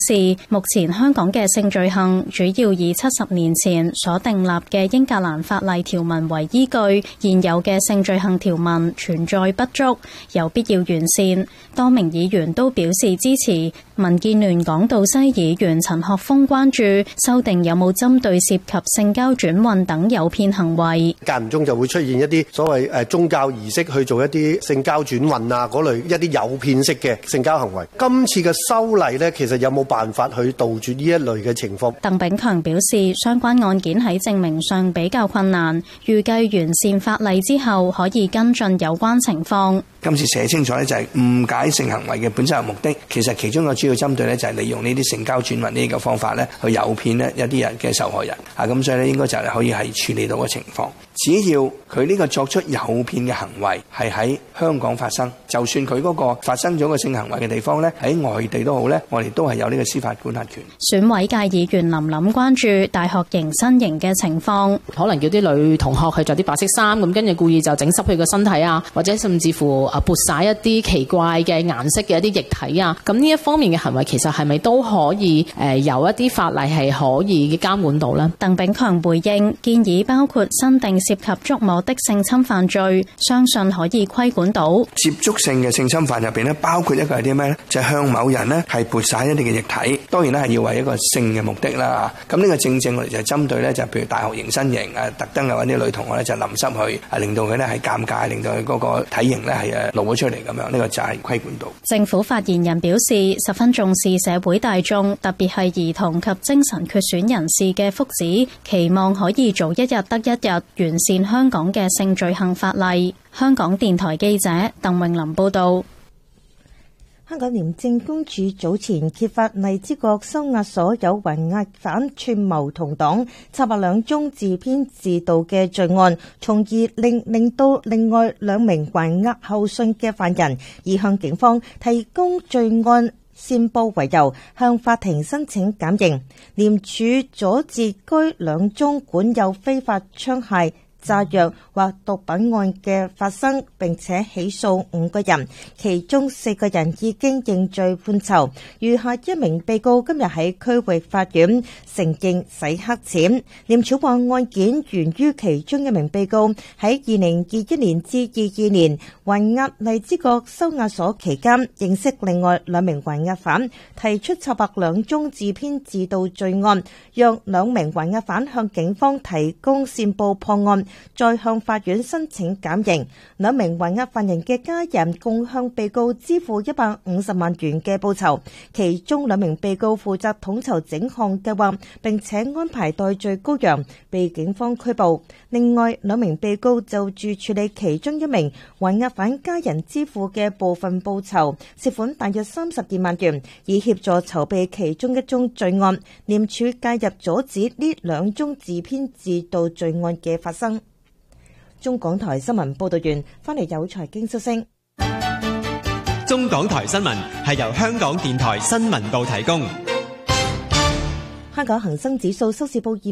示，目前香港嘅性罪行主要以70年前所訂立嘅英格蘭法例條文為依據，現有嘅性罪行條文存在不足，有必要完善。多名議員都表示支持。民建聯港島西議員陳學鋒關注修訂有冇針對涉及性交轉運等誘騙行為， 間唔中就會出現一啲所謂宗教儀式去做一啲性交轉運啊嗰類一啲誘騙式嘅性交行為。今次嘅修例呢，其實有冇辦法去杜絕呢一類嘅情況？ 鄧炳強表示，相關案件喺證明上比較困難，預計完善法例之後可以跟進有關情況。 今次寫清楚咧，就係誤解性行為嘅本質嘅目的，其實其中個主要針對咧就係利用呢啲性交轉運呢個方法咧去誘騙咧一啲人嘅受害人啊，咁所以咧應該就係可以係處理到個情況。只要佢呢個作出誘騙嘅行為係喺香港發生，就算佢嗰個發生咗個性行為嘅地方咧喺外地都好咧，我哋都係有呢個司法管轄權。 選委界議員林琳關注大學迎新營嘅情況， 可能叫啲女同學去着啲白色衫，咁跟住故意就整濕佢個身體啊，或者甚至乎潑灑一啲奇怪嘅顏色嘅一啲液體啊，咁呢一方面嘅行為其實係咪都可以有一啲法例係可以監管到呢？ 鄧炳強回應建議包括新定涉及觸摸的性侵犯罪，相信可以規管到。 接觸性嘅性侵犯入邊咧，包括一個係啲咩咧？就係向某人咧係潑灑一啲嘅液體，當然咧係要為一個性嘅目的啦。咁呢個正我哋就係針對咧，就譬如大學迎新營特登揾啲女同學咧就淋濕佢，令到佢咧係尷尬，令到佢嗰個體型咧係露咗出嚟咁樣，呢個就係規管到。 政府發言人表示，十分重視社會大眾，特別係兒童及精神缺損人士嘅福祉，期望可以早一日得一日完善香港嘅性罪行法例。香港電台記者鄧詠琳報道。 香港廉政公署早前揭發荔枝角收押所有還押犯串謀同黨，策劃2宗自編自導嘅罪案，從而令到另外2名還押候訊嘅犯人以向警方提供罪案線報為由，向法庭申請減刑。廉署阻截該2宗管有非法槍械、炸藥或毒品案嘅發生，並且起訴5個人，其中4個人已經認罪判囚，餘下1名被告今日喺區域法院承認洗黑錢。廉署話案件源於其中1名被告喺2021年至22年還押荔枝角收押所期間，認識另外2名還押犯，提出策劃2宗自編自導罪案，讓2名還押犯向警方提供線報破案，再向法院申請減刑。2名還押犯人嘅家人共向被告支付150萬元嘅報酬，其中2名被告負責統籌整項計劃，並且安排代罪羔羊，被警方拘捕。另外2名被告就住處理其中1名還押犯家人支付嘅部分報酬，涉款大約32萬元，以協助籌備其中1宗罪案。廉署介入阻止呢2宗自編自導罪案嘅發生。中港台新聞報道完，翻嚟有財經消息。 中港台新聞係由香港電台新聞部提供。 香港恒生指數收市報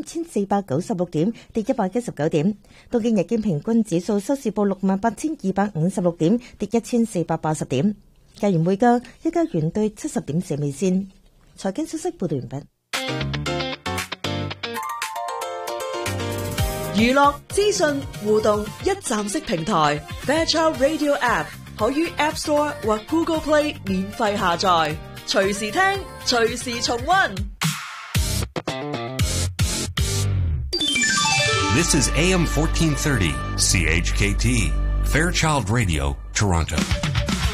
23,496點，跌119點。東京日經平均指數收市報68,256點，跌1,480點。價元匯價，一加元兌70點4美仙。財經消息報道完畢。 娛樂資訊互動一站式平台 Fairchild Radio App 可於 App Store 或 Google Play 免費下載，隨時聽，隨時重溫。 This is AM 1430 CHKT Fairchild Radio Toronto.